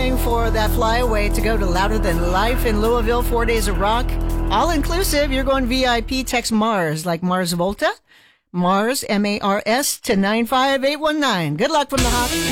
going for that flyaway to go to Louder Than Life in Louisville, 4 days of rock. All inclusive, you're going VIP. Text Mars, like Mars Volta. Mars, M-A-R-S, to 95819. Good luck from the Hot